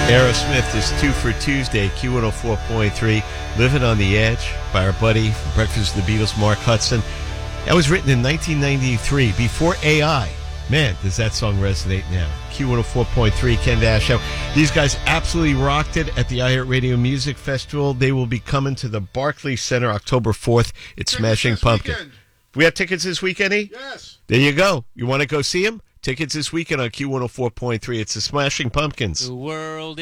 Aerosmith is 2 for Tuesday, Q104.3, Living on the Edge by our buddy from Breakfast with the Beatles, Mark Hudson. That was written in 1993, before AI. Man, does that song resonate now. Q104.3, Ken Dash Show. These guys absolutely rocked it at the iHeartRadio Music Festival. They will be coming to the Barclays Center October 4th. It's Smashing Pumpkins. Weekend. We have tickets this weekend, E? Yes. There you go. You want to go see them? Tickets this weekend on Q104.3. It's the Smashing Pumpkins. The world